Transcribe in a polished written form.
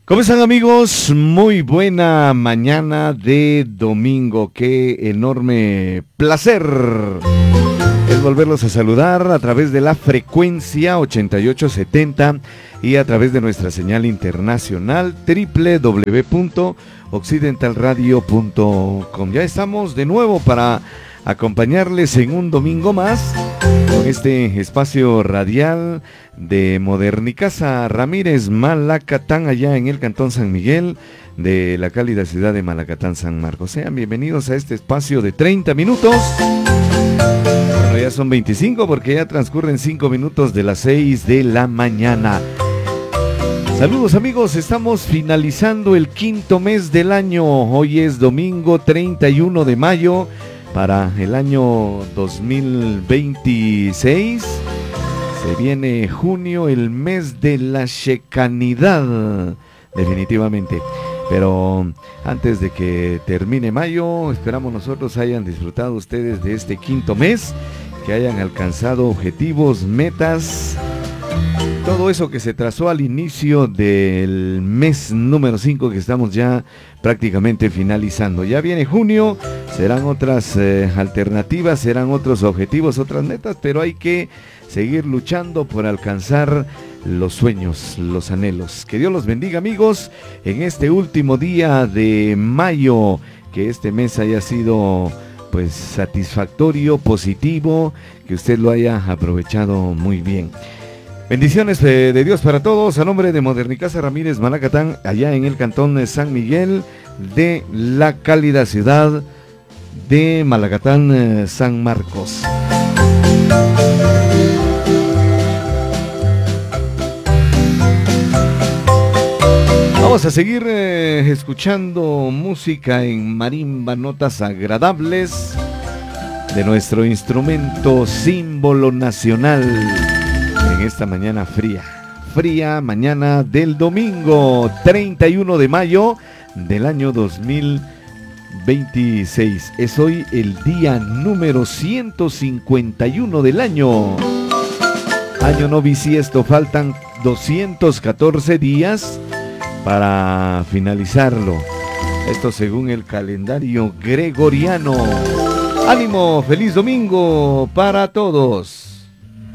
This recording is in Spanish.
¿Cómo están, amigos? Muy buena mañana de domingo. Qué enorme placer es volverlos a saludar a través de la frecuencia 8870 y a través de nuestra señal internacional www.occidentalradio.com. Ya estamos de nuevo para acompañarles en un domingo más con este espacio radial de Modernicasa Ramírez Malacatán, allá en el Cantón San Miguel de la cálida ciudad de Malacatán, San Marcos. Sean bienvenidos a este espacio de 30 minutos. Bueno, ya son 25 porque ya transcurren 5 minutos de las 6 de la mañana. Saludos, amigos, estamos finalizando el quinto mes del año. Hoy es domingo 31 de mayo para el año 2026. Se viene junio, el mes de la checanidad, definitivamente. Pero antes de que termine mayo, esperamos nosotros hayan disfrutado ustedes de este quinto mes, que hayan alcanzado objetivos, metas, todo eso que se trazó al inicio del mes número 5 que estamos ya prácticamente finalizando. Ya viene junio, serán otras alternativas, serán otros objetivos, otras metas, pero hay que seguir luchando por alcanzar los sueños, los anhelos. Que Dios los bendiga, amigos, en este último día de mayo, que este mes haya sido pues satisfactorio, positivo, que usted lo haya aprovechado muy bien. Bendiciones de Dios para todos, a nombre de Modernicasa Ramírez Malacatán, allá en el Cantón de San Miguel de la cálida ciudad de Malacatán, San Marcos. Vamos a seguir escuchando música en marimba, notas agradables de nuestro instrumento símbolo nacional. En esta mañana fría mañana del domingo 31 de mayo del año 2026. Es hoy el día número 151 del año. Año no bisiesto, faltan 214 días para finalizarlo. Esto según el calendario gregoriano. ¡Ánimo! ¡Feliz domingo para todos!